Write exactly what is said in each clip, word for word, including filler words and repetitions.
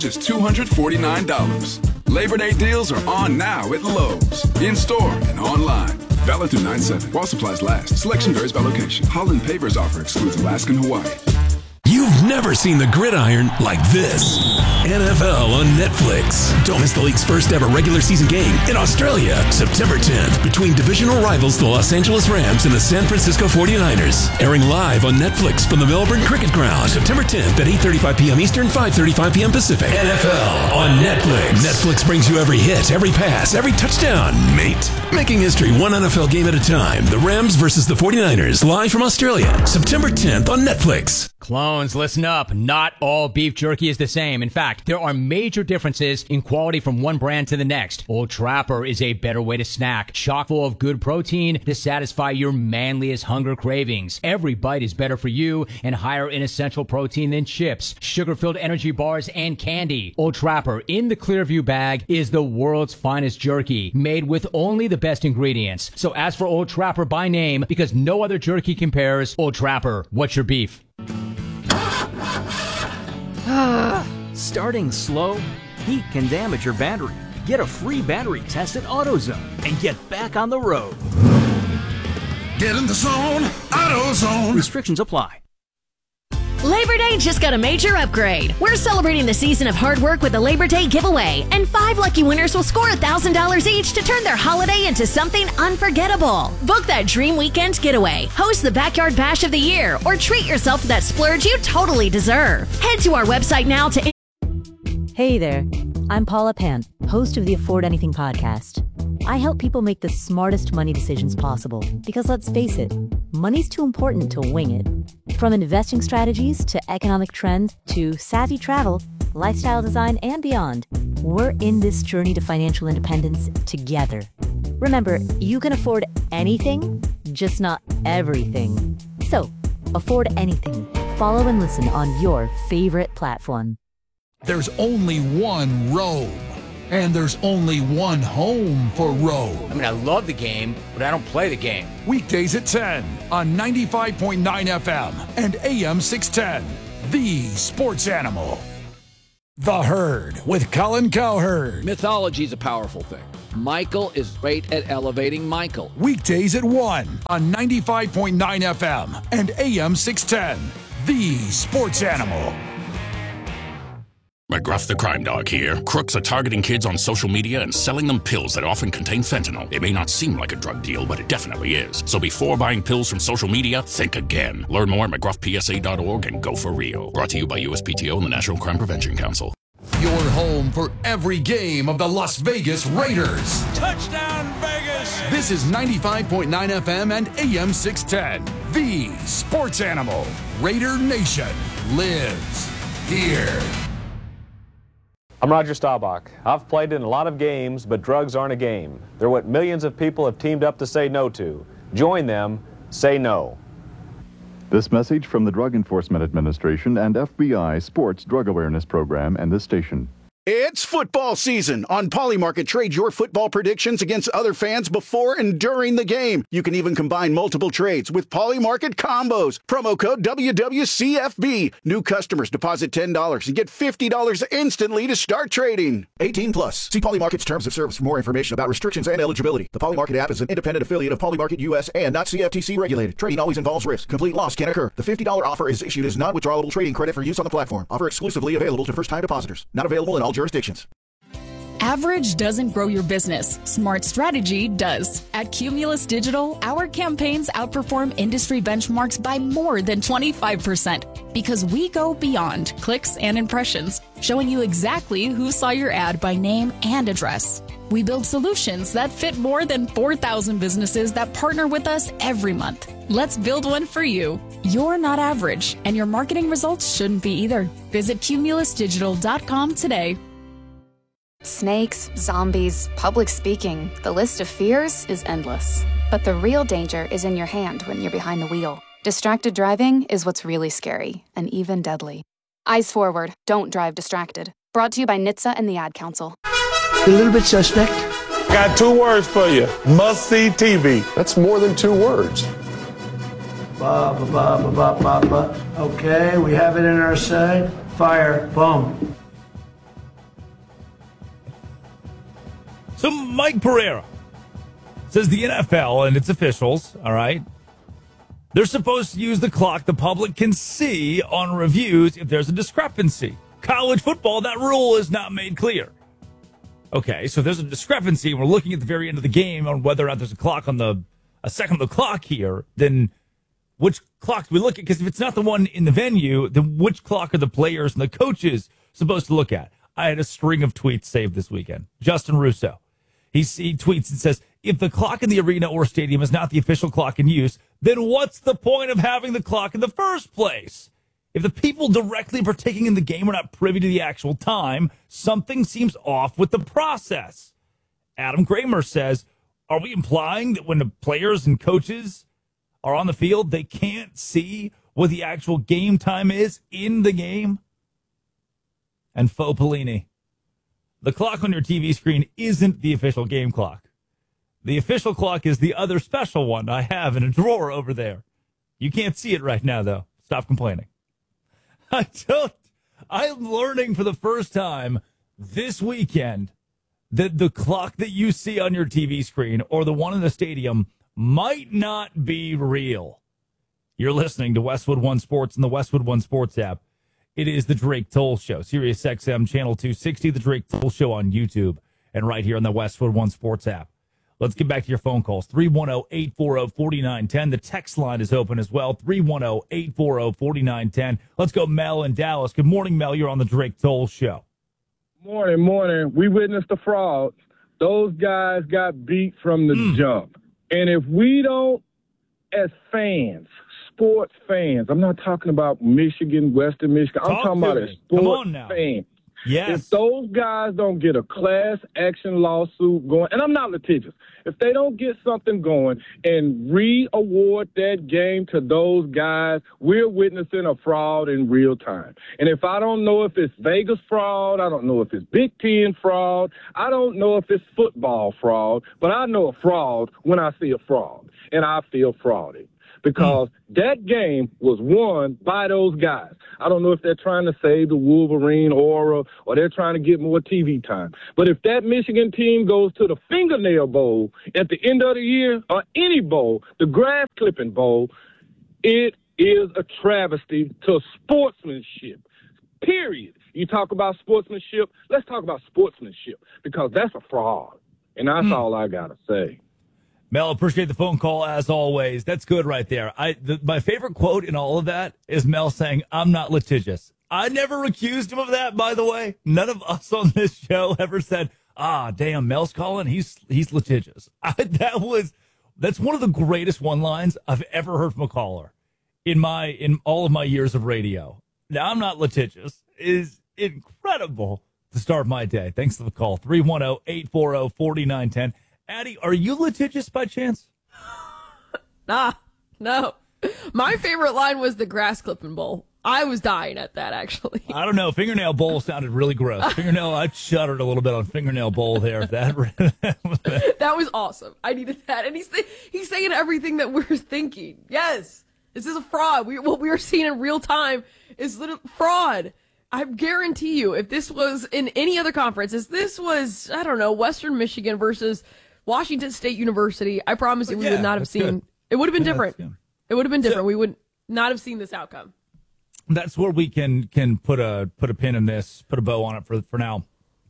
Just two hundred forty-nine dollars. Labor Day deals are on now at Lowe's. In-store and online. Valid through nine seven. While supplies last. Selection varies by location. Holland Pavers offer excludes Alaska and Hawaii. You've never seen the gridiron like this. N F L on Netflix. Don't miss the league's first ever regular season game in Australia, September tenth, between divisional rivals the Los Angeles Rams and the San Francisco forty-niners. Airing live on Netflix from the Melbourne Cricket Ground, September tenth at eight thirty-five p.m. Eastern, five thirty-five p.m. Pacific. N F L on Netflix. Netflix brings you every hit, every pass, every touchdown, mate. Making history one N F L game at a time. The Rams versus the forty-niners, live from Australia, September tenth on Netflix. Clones, listen up. Not all beef jerky is the same. In fact, there are major differences in quality from one brand to the next. Old Trapper is a better way to snack, chock full of good protein to satisfy your manliest hunger cravings. Every bite is better for you and higher in essential protein than chips, sugar-filled energy bars, and candy. Old Trapper in the Clearview bag is the world's finest jerky, made with only the best ingredients. So ask for Old Trapper by name because no other jerky compares. Old Trapper, what's your beef? Starting slow, heat can damage your battery. Get a free battery test at AutoZone and get back on the road. Get in the zone, AutoZone. Restrictions apply. Labor Day just got a major upgrade. We're celebrating the season of hard work with the Labor Day giveaway, and five lucky winners will score one thousand dollars each to turn their holiday into something unforgettable. Book that dream weekend getaway, host the Backyard Bash of the Year, or treat yourself to that splurge you totally deserve. Head to our website now to... Hey there, I'm Paula Pant, host of the Afford Anything podcast. I help people make the smartest money decisions possible because, let's face it, money's too important to wing it. From investing strategies to economic trends to savvy travel, lifestyle design, and beyond, we're in this journey to financial independence together. Remember, you can afford anything, just not everything. So, afford anything. Follow and listen on your favorite platform. There's only one Rome, and there's only one home for Rome. I mean, I love the game, but I don't play the game. Weekdays at ten on ninety-five point nine F M and A M six ten. The Sports Animal. The Herd with Colin Cowherd. Mythology is a powerful thing. Michael is great at elevating Michael. Weekdays at one on ninety-five point nine F M and A M six ten. The Sports Animal. McGruff the Crime Dog here. Crooks are targeting kids on social media and selling them pills that often contain fentanyl. It may not seem like a drug deal, but it definitely is. So before buying pills from social media, think again. Learn more at McGruff P S A dot org and go for real. Brought to you by U S P T O and the National Crime Prevention Council. Your home for every game of the Las Vegas Raiders. Touchdown, Vegas! This is ninety-five point nine F M and A M six ten. The Sports Animal. Raider Nation lives here. I'm Roger Staubach. I've played in a lot of games, but drugs aren't a game. They're what millions of people have teamed up to say no to. Join them. Say no. This message from the Drug Enforcement Administration and F B I Sports Drug Awareness Program and this station. It's football season. On Polymarket, trade your football predictions against other fans before and during the game. You can even combine multiple trades with Polymarket combos. Promo code W W C F B. New customers deposit ten dollars and get fifty dollars instantly to start trading. eighteen plus. See Polymarket's terms of service for more information about restrictions and eligibility. The Polymarket app is an independent affiliate of Polymarket U S and not C F T C regulated. Trading always involves risk. Complete loss can occur. The fifty dollars offer is issued as non-withdrawable trading credit for use on the platform. Offer exclusively available to first-time depositors. Not available in all jurisdictions. Average doesn't grow your business. Smart strategy does. At Cumulus Digital, our campaigns outperform industry benchmarks by more than twenty-five percent because we go beyond clicks and impressions, showing you exactly who saw your ad by name and address. We build solutions that fit more than four thousand businesses that partner with us every month. Let's build one for you. You're not average, and your marketing results shouldn't be either. Visit cumulus digital dot com today. Snakes, zombies, public speaking. The list of fears is endless. But the real danger is in your hand when you're behind the wheel. Distracted driving is what's really scary and even deadly. Eyes forward. Don't drive distracted. Brought to you by N H T S A and the Ad Council. A little bit suspect. Got two words for you. Must-see T V. That's more than two words. Ba, ba, ba, ba, ba, ba. Okay, we have it in our sight. Fire. Boom. So Mike Pereira says the N F L and its officials, all right, they're supposed to use the clock the public can see on reviews if there's a discrepancy. College football, that rule is not made clear. Okay, so if there's a discrepancy, and we're looking at the very end of the game on whether or not there's a clock on the a second on the clock here, then which clock do we look at? Because if it's not the one in the venue, then which clock are the players and the coaches supposed to look at? I had a string of tweets saved this weekend. Justin Russo, he, he tweets and says, if the clock in the arena or stadium is not the official clock in use, then what's the point of having the clock in the first place? If the people directly partaking in the game are not privy to the actual time, something seems off with the process. Adam Kramer says, are we implying that when the players and coaches are on the field, they can't see what the actual game time is in the game? And Faux Pellini, the clock on your T V screen isn't the official game clock. The official clock is the other special one I have in a drawer over there. You can't see it right now, though. Stop complaining. I don't. I'm learning for the first time this weekend that the clock that you see on your T V screen or the one in the stadium might not be real. You're listening to Westwood One Sports and the Westwood One Sports app. It is the Drake Toll Show, Sirius X M Channel two sixty, the Drake Toll Show on YouTube, and right here on the Westwood One Sports app. Let's get back to your phone calls. three one zero, eight four zero, four nine one zero. The text line is open as well. three one zero, eight four zero, four nine one zero. Let's go Mel in Dallas. Good morning, Mel. You're on the Drake Toll Show. Morning, morning. We witnessed the fraud. Those guys got beat from the mm. jump. And if we don't, as fans, sports fans, I'm not talking about Michigan, Western Michigan. I'm Talk talking about me. a sports fan. Yes. If those guys don't get a class action lawsuit going, and I'm not litigious, if they don't get something going and re-award that game to those guys, we're witnessing a fraud in real time. And if I don't know if it's Vegas fraud, I don't know if it's Big Ten fraud, I don't know if it's football fraud, but I know a fraud when I see a fraud, and I feel frauded. Because that game was won by those guys. I don't know if they're trying to save the Wolverine aura or they're trying to get more T V time. But if that Michigan team goes to the Fingernail Bowl at the end of the year or any bowl, the Grass Clipping Bowl, it is a travesty to sportsmanship, period. You talk about sportsmanship, let's talk about sportsmanship because that's a fraud. And that's mm. all I got to say. Mel, appreciate the phone call as always. That's good right there. I the, my favorite quote in all of that is Mel saying, I'm not litigious. I never accused him of that, by the way. None of us on this show ever said, ah, damn, Mel's calling. He's he's litigious. I, that was that's one of the greatest one lines I've ever heard from a caller in my in all of my years of radio. Now I'm not litigious is incredible to start my day. Thanks for the call. three one zero, eight four zero, four nine one zero. Addie, are you litigious by chance? Nah, no. My favorite line was the Grass Clipping Bowl. I was dying at that, actually. I don't know. Fingernail Bowl sounded really gross. Fingernail, I shuddered a little bit on Fingernail Bowl there. That that was awesome. I needed that. And he's he's saying everything that we're thinking. Yes, this is a fraud. We, what we are seeing in real time is little fraud. I guarantee you, if this was in any other conference, if this was, I don't know, Western Michigan versus Washington State University, I promise you we yeah, would not have seen. Good. It would have been yeah, different. It would have been different. So, we would not have seen this outcome. That's where we can can put a put a pin in this, put a bow on it for for now.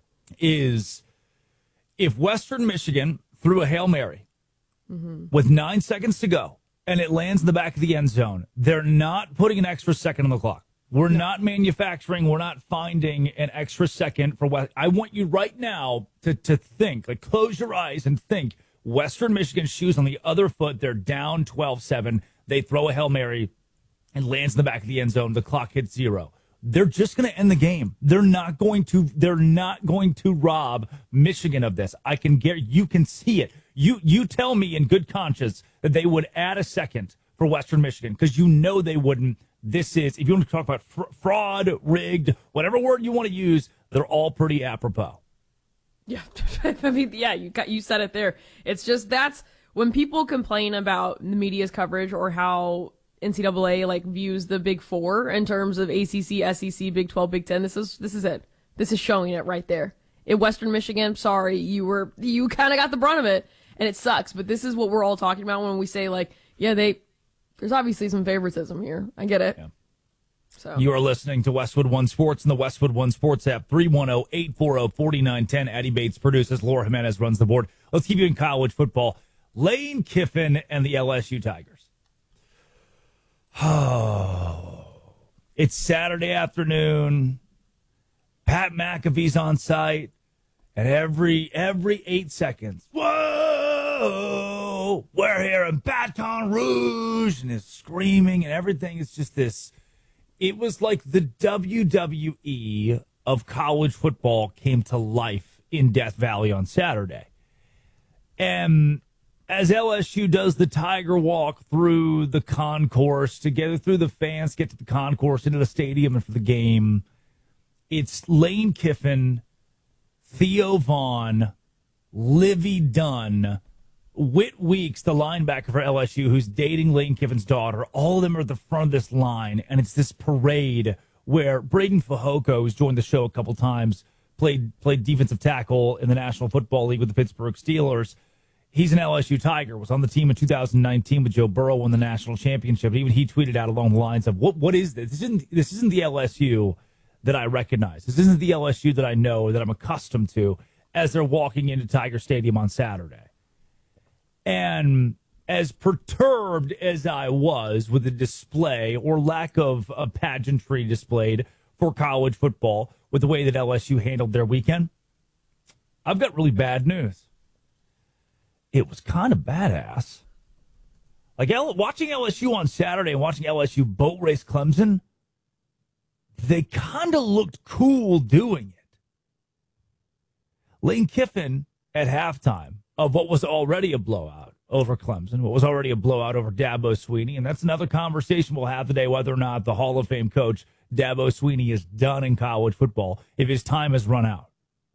Is if Western Michigan threw a Hail Mary mm-hmm. with nine seconds to go and it lands in the back of the end zone, they're not putting an extra second on the clock. We're no. not manufacturing. We're not finding an extra second for West. I want you right now to, to think, like close your eyes and think Western Michigan shoes on the other foot. They're down twelve seven. They throw a Hail Mary and lands in the back of the end zone. The clock hits zero. They're just going to end the game. They're not going to, they're not going to rob Michigan of this. I can get, you can see it. You, you tell me in good conscience that they would add a second for Western Michigan because you know they wouldn't. This is, if you want to talk about fr- fraud, rigged, whatever word you want to use, they're all pretty apropos. Yeah, I mean, yeah, you got, you said it there. It's just that's when people complain about the media's coverage or how N C double A like views the Big Four in terms of A C C, S E C, Big twelve, Big ten. This is this is it. This is showing it right there. In Western Michigan, sorry, you were you kind of got the brunt of it, and it sucks. But this is what we're all talking about when we say, like, yeah, they there's obviously some favoritism here. I get it. Yeah. So you are listening to Westwood One Sports and the Westwood One Sports app. three one zero, eight four zero, four nine one zero. Eddie Bates produces. Laura Jimenez runs the board. Let's keep you in college football. Lane Kiffin and the L S U Tigers. Oh, it's Saturday afternoon. Pat McAfee's on site, and every every eight seconds, whoa, we're hearing Baton Rouge, and it's screaming, and everything is just this. It was like the W W E of college football came to life in Death Valley on Saturday. And as L S U does the Tiger Walk through the concourse to get through the fans, get to the concourse, into the stadium, and for the game, it's Lane Kiffin, Theo Vaughn, Livy Dunn, Whit Weeks, the linebacker for L S U, who's dating Lane Kiffin's daughter. All of them are at the front of this line, and it's this parade where Braden Fajoko, who's joined the show a couple times, played played defensive tackle in the National Football League with the Pittsburgh Steelers. He's an L S U Tiger, was on the team in two thousand nineteen with Joe Burrow, won the national championship. Even he tweeted out along the lines of, "What what is this? This isn't this isn't the L S U that I recognize. This isn't the L S U that I know, that I'm accustomed to," as they're walking into Tiger Stadium on Saturday. And as perturbed as I was with the display or lack of a pageantry displayed for college football with the way that L S U handled their weekend, I've got really bad news. It was kind of badass. Like L- watching L S U on Saturday and watching L S U boat race Clemson, they kind of looked cool doing it. Lane Kiffin at halftime of what was already a blowout over Clemson, what was already a blowout over Dabo Swinney, and that's another conversation we'll have today, whether or not the Hall of Fame coach Dabo Swinney is done in college football, if his time has run out.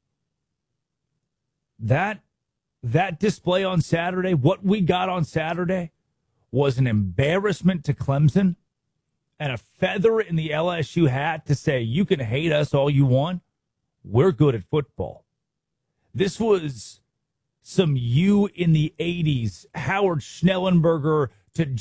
That that display on Saturday, what we got on Saturday, was an embarrassment to Clemson and a feather in the L S U hat to say, you can hate us all you want, we're good at football. This was some you in the eighties, Howard Schnellenberger to